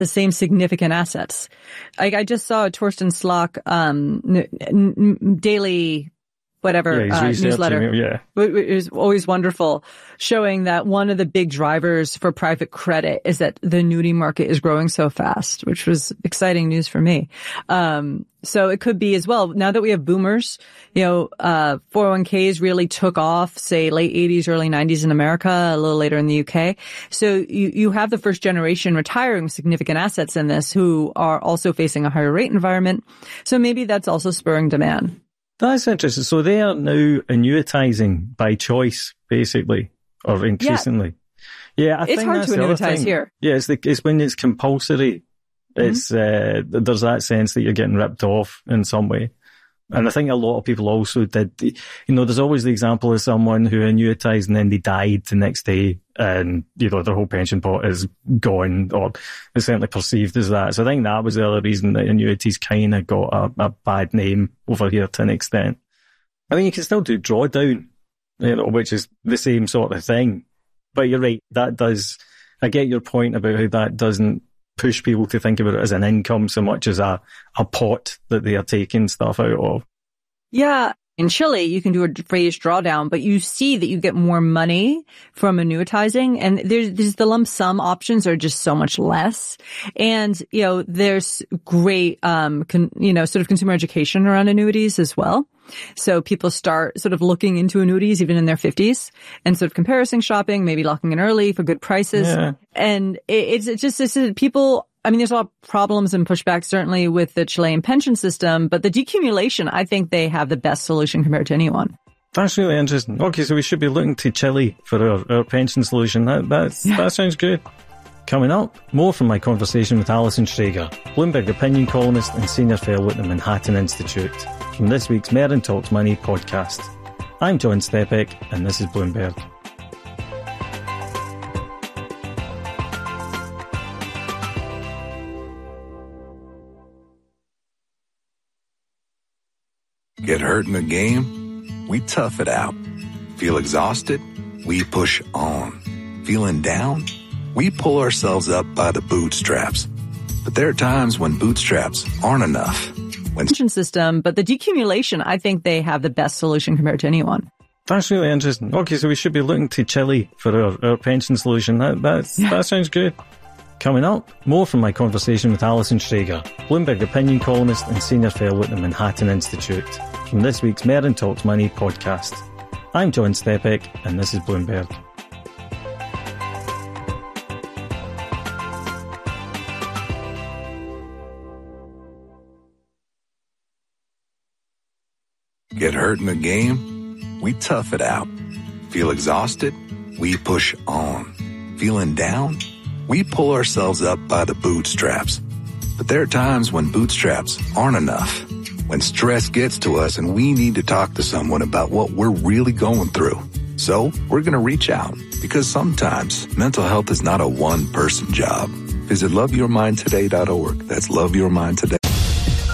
the same significant assets. I just saw a Torsten Slok daily newsletter. It was always wonderful, showing that one of the big drivers for private credit is that the annuity market is growing so fast, which was exciting news for me. So it could be as well. Now that we have boomers, 401ks really took off, say late 80s, early 90s in America, a little later in the UK. So you have the first generation retiring with significant assets in this who are also facing a higher rate environment. So maybe that's also spurring demand. That's interesting. So they are now annuitizing by choice, basically, or increasingly. Yeah, I think hard to annuitize here. Yeah, it's when it's compulsory. It's there's that sense that you're getting ripped off in some way. And I think a lot of people also did, there's always the example of someone who annuitized and then they died the next day and, their whole pension pot is gone, or is certainly perceived as that. So I think that was the other reason that annuities kind of got a bad name over here to an extent. I mean, you can still do drawdown, which is the same sort of thing. But you're right, I get your point about how that doesn't push people to think about it as an income so much as a pot that they are taking stuff out of. Yeah. In Chile, you can do a phased drawdown, but you see that you get more money from annuitizing, and there's the lump sum options are just so much less. And, there's great, sort of consumer education around annuities as well. So people start sort of looking into annuities even in their 50s and sort of comparison shopping, maybe locking in early for good prices. Yeah. And it's people, there's a lot of problems and pushback certainly with the Chilean pension system, but the decumulation, I think they have the best solution compared to anyone. That's really interesting. Okay, so we should be looking to Chile for our pension solution. That sounds good. Coming up, more from my conversation with Alison Schrager, Bloomberg opinion columnist and senior fellow at the Manhattan Institute, from this week's Merrin Talks Money podcast. I'm John Stepek, and this is Bloomberg. Get hurt in the game? We tough it out. Feel exhausted? We push on. Feeling down? We pull ourselves up by the bootstraps. But there are times when bootstraps aren't enough. Pension system, but the decumulation, I think they have the best solution compared to anyone. That's really interesting. Okay, so we should be looking to Chile for our pension solution. That sounds good. Coming up, more from my conversation with Alison Schrager, Bloomberg opinion columnist and senior fellow at the Manhattan Institute, from this week's Merrin Talks Money podcast. I'm John Stepek, and this is Bloomberg. Get hurt in the game? We tough it out. Feel exhausted? We push on. Feeling down? We pull ourselves up by the bootstraps. But there are times when bootstraps aren't enough. When stress gets to us and we need to talk to someone about what we're really going through. So we're going to reach out, because sometimes mental health is not a one-person job. Visit loveyourmindtoday.org. That's loveyourmindtoday.